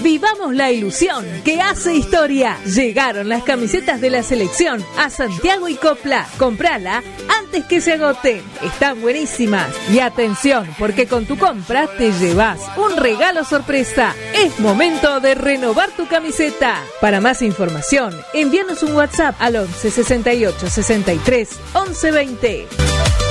Vivamos la ilusión que hace historia. Llegaron las camisetas de la selección a Santiago y Copla. Comprala antes que se agoten. Están buenísimas. Y atención, porque con tu compra te llevas un regalo sorpresa. Es momento de renovar tu camiseta. Para más información, envíanos un WhatsApp al 11 68 63 11 20.